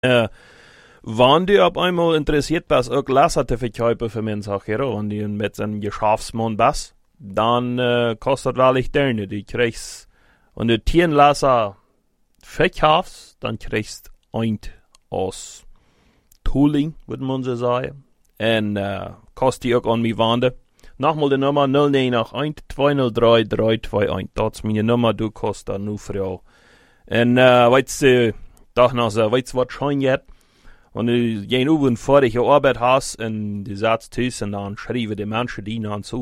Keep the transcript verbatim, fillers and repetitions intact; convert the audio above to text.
Uh, wann du op einmal interessiert bist, auch Laser te verkaufen für Menschen, und die mit einem Geschäftsmann bist, dann uh, kostet wirklich gerne. Du kriegst, wenn du zehn Laser verkaufst, dann kriegst du ein aus Tooling, würde man so sagen. Und uh, kostet die auch an mich Wande. Nochmal die Nummer null neun eins zwei null drei drei zwei eins. Das ist meine Nummer, du kostet nur Frau. Und uh, weißt du, doch noch so, weißt du, was schon jetzt? Und du gehen über und vor dich Arbeit hast und du sagst, und dann schreiben die Menschen die dann zu.